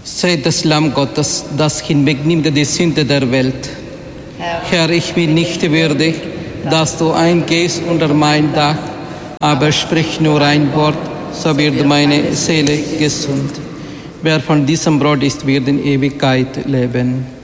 Seid das Lamm Gottes, das hinwegnimmt die Sünde der Welt. Herr, ich bin nicht würdig, dass du eingehst unter mein Dach, aber sprich nur ein Wort, so wird meine Seele gesund. Wer von diesem Brot isst, wird in Ewigkeit leben.